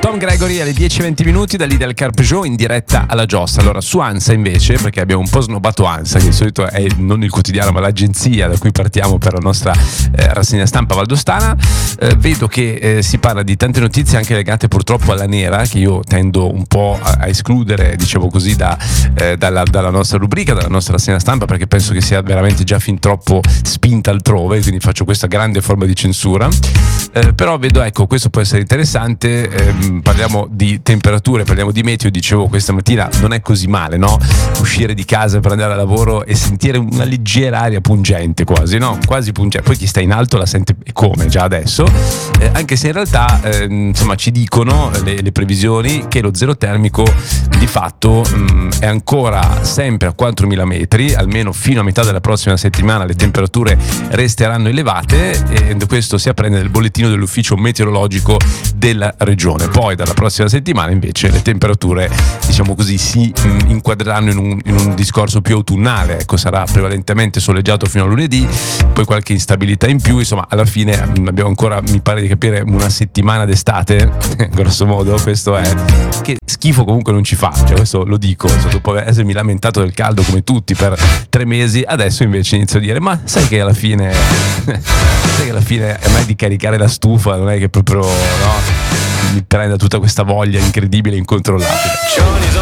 Tom Gregory alle 10:20 da lì del Carpe Show in diretta alla giostra. Allora su ANSA invece, perché abbiamo un po' snobbato ANSA, che di solito è non il quotidiano ma l'agenzia da cui partiamo per la nostra rassegna stampa valdostana, vedo che si parla di tante notizie anche legate purtroppo alla nera, che io tendo un po' a escludere, diciamo così, dalla nostra rubrica, dalla nostra rassegna stampa, perché penso che sia veramente già fin troppo spinta altrove, quindi faccio questa grande forma di censura. Però vedo, ecco, questo può essere interessante. Parliamo di temperature, parliamo di meteo. Dicevo, questa mattina non è così male, no? Uscire di casa per andare a lavoro e sentire una leggera aria pungente, quasi, no? Quasi pungente. Poi chi sta in alto la sente come già adesso, anche se in realtà insomma ci dicono le previsioni che lo zero termico di fatto è ancora sempre a 4.000 metri, almeno fino a metà della prossima settimana le temperature resteranno elevate, e questo si apprende nel bollettino dell'ufficio meteorologico della regione. Poi dalla prossima settimana invece le temperature, diciamo così, si inquadreranno in un discorso più autunnale. Ecco, sarà prevalentemente soleggiato fino a lunedì, poi qualche instabilità in più. Insomma, alla fine abbiamo ancora, mi pare di capire, una settimana d'estate grosso modo. Questo è che schifo comunque non ci fa, cioè questo lo dico, dopo essermi lamentato del caldo come tutti per 3 mesi, adesso invece inizio a dire ma sai che alla fine a me di caricare la stufa non è che proprio, no, mi prenda tutta questa voglia incredibile e incontrollabile.